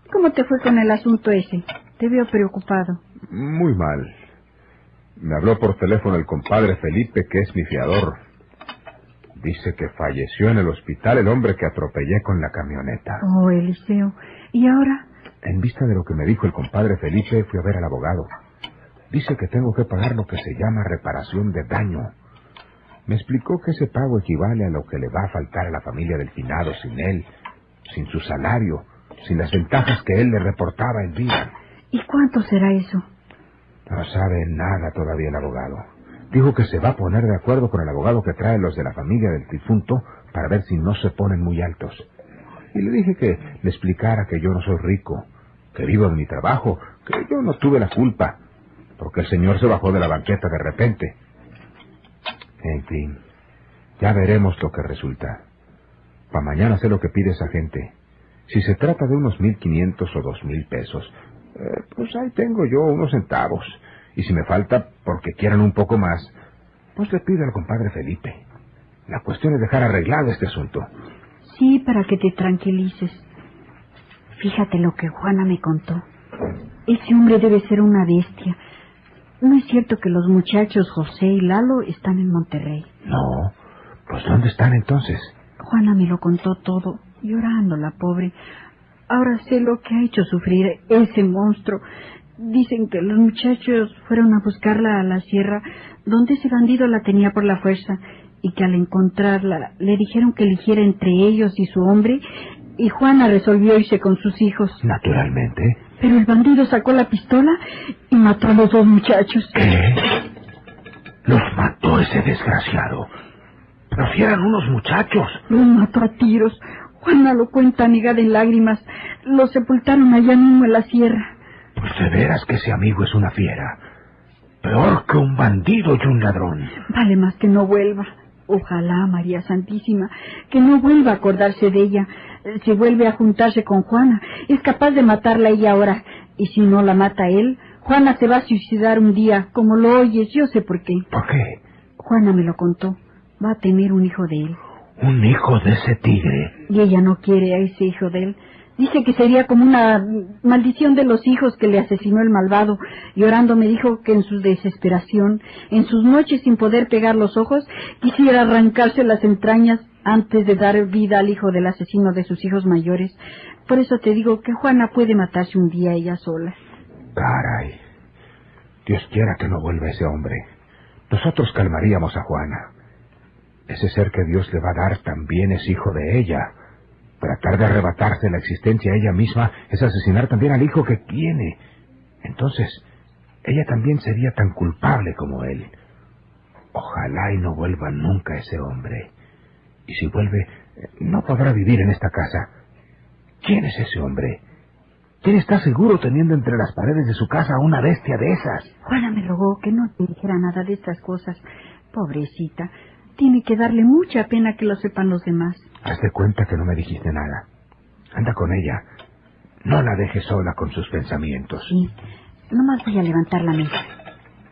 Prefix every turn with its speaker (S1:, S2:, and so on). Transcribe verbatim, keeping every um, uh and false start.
S1: ¿Cómo te fue con el asunto ese? Te veo preocupado.
S2: Muy mal. Me habló por teléfono el compadre Felipe, que es mi fiador. Dice que falleció en el hospital el hombre que atropellé con la camioneta.
S1: Oh, Eliseo. ¿Y ahora?
S2: En vista de lo que me dijo el compadre Felipe, fui a ver al abogado. Dice que tengo que pagar lo que se llama reparación de daño. Me explicó que ese pago equivale a lo que le va a faltar a la familia del finado sin él, sin su salario, sin las ventajas que él le reportaba en vida.
S1: ¿Y cuánto será eso?
S2: No sabe nada todavía el abogado. Dijo que se va a poner de acuerdo con el abogado que trae los de la familia del difunto para ver si no se ponen muy altos. Y le dije que le explicara que yo no soy rico, que vivo de mi trabajo, que yo no tuve la culpa, porque el señor se bajó de la banqueta de repente. En fin, ya veremos lo que resulta. Para mañana sé lo que pide esa gente. Si se trata de unos mil quinientos o dos mil pesos, eh, pues ahí tengo yo unos centavos. Y si me falta porque quieran un poco más, pues le pido al compadre Felipe. La cuestión es dejar arreglado este asunto.
S1: Sí, para que te tranquilices. Fíjate lo que Juana me contó. Ese hombre debe ser una bestia. ¿No es cierto que los muchachos José y Lalo están en Monterrey?
S2: No, pues ¿dónde están entonces?
S1: Juana me lo contó todo, llorando la pobre. Ahora sé lo que ha hecho sufrir ese monstruo. Dicen que los muchachos fueron a buscarla a la sierra, donde ese bandido la tenía por la fuerza, y que al encontrarla le dijeron que eligiera entre ellos y su hombre, y Juana resolvió irse con sus hijos.
S2: Naturalmente.
S1: Pero el bandido sacó la pistola y mató a los dos muchachos.
S2: ¿Qué? Los mató ese desgraciado. Pero si eran unos muchachos.
S1: Los mató a tiros. Juana lo cuenta anegada en lágrimas. Los sepultaron allá mismo en la sierra.
S2: Pues de veras que ese amigo es una fiera. Peor que un bandido y un ladrón.
S1: Vale más que no vuelva. Ojalá, María Santísima, que no vuelva a acordarse de ella. Si vuelve a juntarse con Juana, es capaz de matarla ella ahora. Y si no la mata él, Juana se va a suicidar un día, como lo oyes. Yo sé por qué.
S2: ¿Por qué?
S1: Juana me lo contó. Va a tener un hijo de él.
S2: ¿Un hijo de ese tigre?
S1: Y ella no quiere a ese hijo de él. Dice que sería como una maldición de los hijos que le asesinó el malvado. Llorando me dijo que en su desesperación, en sus noches sin poder pegar los ojos, quisiera arrancarse las entrañas antes de dar vida al hijo del asesino de sus hijos mayores. Por eso te digo que Juana puede matarse un día ella sola.
S2: Caray. Dios quiera que no vuelva ese hombre. Nosotros calmaríamos a Juana. Ese ser que Dios le va a dar también es hijo de ella. Tratar de arrebatarse la existencia a ella misma es asesinar también al hijo que tiene. Entonces, ella también sería tan culpable como él. Ojalá y no vuelva nunca ese hombre. Y si vuelve, no podrá vivir en esta casa. ¿Quién es ese hombre? ¿Quién está seguro teniendo entre las paredes de su casa a una bestia de esas?
S1: Juana me rogó que no te dijera nada de estas cosas. Pobrecita, tiene que darle mucha pena que lo sepan los demás.
S2: Haz de cuenta que no me dijiste nada. Anda con ella. No la dejes sola con sus pensamientos.
S1: Sí, nomás voy a levantar la mesa.